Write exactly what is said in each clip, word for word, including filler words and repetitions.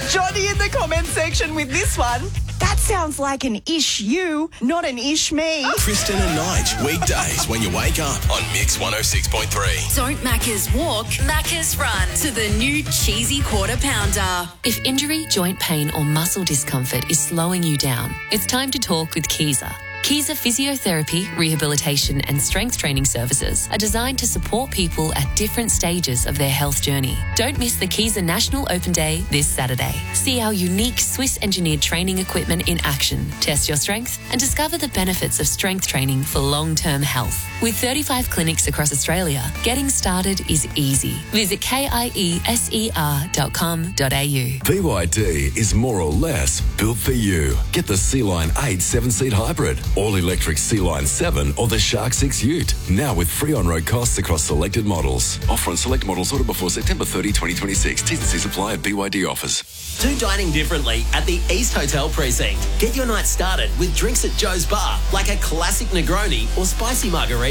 Johnny in the comment section with this one. That sounds like an ish you, not an ish me. Kristen and Nige, weekdays when you wake up on Mix one oh six point three. Don't Macca's walk, Macca's run to the new cheesy quarter pounder. If injury, joint pain or muscle discomfort is slowing you down, it's time to talk with Kiza. Kiza Physiotherapy, Rehabilitation and Strength Training Services are designed to support people at different stages of their health journey. Don't miss the Kiza National Open Day this Saturday. See our unique Swiss-engineered training equipment in action, test your strength and discover the benefits of strength training for long-term health. With thirty-five clinics across Australia, getting started is easy. Visit kieser dot com dot a u. B Y D is more or less built for you. Get the Sea-Line eight seven-seat hybrid, all-electric Sea-Line seven or the Shark six Ute. Now with free on-road costs across selected models. Offer on select models ordered before September thirtieth, twenty twenty-six. T's and C's apply at B Y D offers. Do dining differently at the East Hotel Precinct. Get your night started with drinks at Joe's Bar, like a classic Negroni or spicy margarita.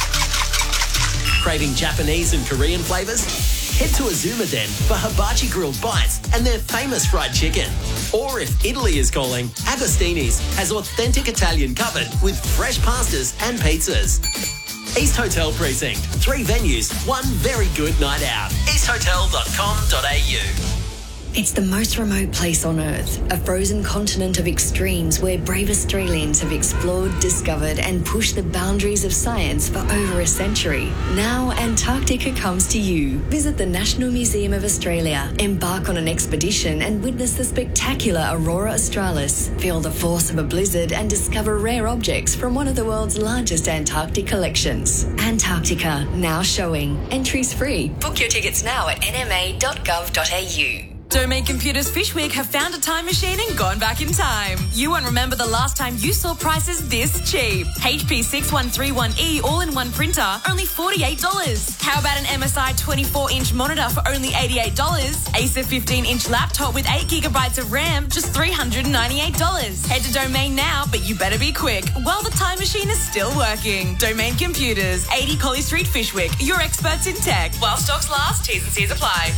Craving Japanese and Korean flavours? Head to Azuma Den for hibachi grilled bites and their famous fried chicken. Or if Italy is calling, Agostini's has authentic Italian covered with fresh pastas and pizzas. East Hotel Precinct. Three venues, one very good night out. east hotel dot com dot a u. It's the most remote place on Earth, a frozen continent of extremes where brave Australians have explored, discovered and pushed the boundaries of science for over a century. Now Antarctica comes to you. Visit the National Museum of Australia, embark on an expedition and witness the spectacular Aurora Australis, feel the force of a blizzard and discover rare objects from one of the world's largest Antarctic collections. Antarctica, now showing. Entries free. Book your tickets now at n m a dot gov dot a u. Domain Computers Fish Week have found a time machine and gone back in time. You won't remember the last time you saw prices this cheap. H P six one three one E all-in-one printer, only forty-eight dollars. How about an M S I twenty-four inch monitor for only eighty-eight dollars? Acer fifteen inch laptop with eight gigabytes of RAM, just three hundred ninety-eight dollars. Head to Domain now, but you better be quick while the time machine is still working. Domain Computers, eighty Collie Street Fishwick, your experts in tech. While stocks last, T's and C's apply.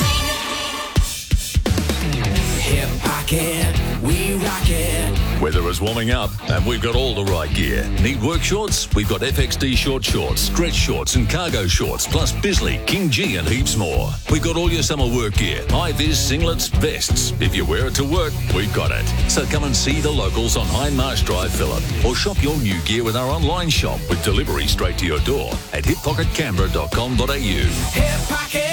Hip pocket, we rock it. Weather is warming up and we've got all the right gear. Need work shorts? We've got F X D short shorts, stretch shorts and cargo shorts, plus Bisley, King G and heaps more. We've got all your summer work gear, high-vis singlets, vests. If you wear it to work, we've got it. So come and see the locals on Hindmarsh Drive, Phillip, or shop your new gear with our online shop with delivery straight to your door at hip pocket canberra dot com dot a u. Hip pocket.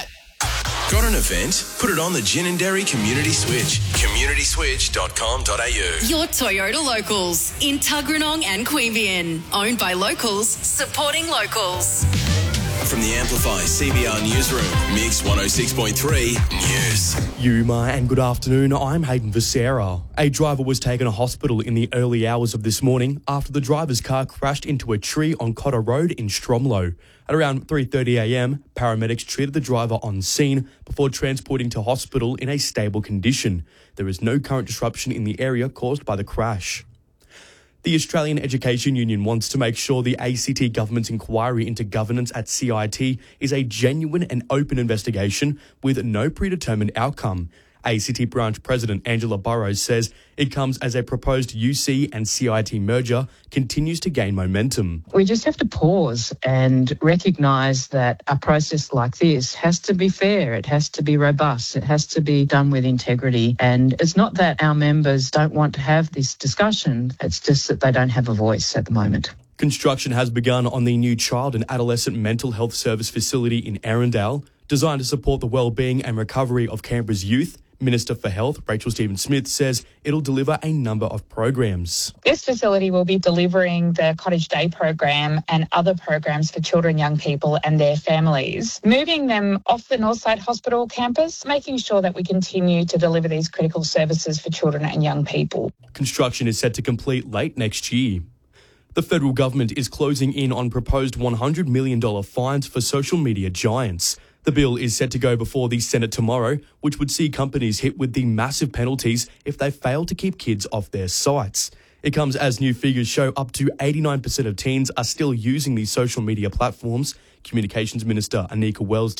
Got an event? Put it on the Gin and Dairy Community Switch. community switch dot com dot a u. Your Toyota locals in Tuggeranong and Queanbeyan. Owned by locals, supporting locals. From the Amplify C B R Newsroom, Mix one oh six point three News. Yuma and good afternoon, I'm Hayden Visera. A driver was taken to hospital in the early hours of this morning after the driver's car crashed into a tree on Cotter Road in Stromlo. At around three thirty a m, paramedics treated the driver on scene before transporting to hospital in a stable condition. There is no current disruption in the area caused by the crash. The Australian Education Union wants to make sure the A C T government's inquiry into governance at C I T is a genuine and open investigation with no predetermined outcome. A C T branch president Angela Burrows says it comes as a proposed U C and C I T merger continues to gain momentum. We just have to pause and recognise that a process like this has to be fair, it has to be robust, it has to be done with integrity. And it's not that our members don't want to have this discussion, it's just that they don't have a voice at the moment. Construction has begun on the new child and adolescent mental health service facility in Arundel, designed to support the well-being and recovery of Canberra's youth. Minister for Health, Rachel Stephen-Smith, says it'll deliver a number of programs. This facility will be delivering the Cottage Day program and other programs for children and young people and their families, moving them off the Northside Hospital campus, making sure that we continue to deliver these critical services for children and young people. Construction is set to complete late next year. The federal government is closing in on proposed one hundred million dollars fines for social media giants. The bill is set to go before the Senate tomorrow, which would see companies hit with the massive penalties if they fail to keep kids off their sites. It comes as new figures show up to eighty-nine percent of teens are still using these social media platforms. Communications Minister Anika Wells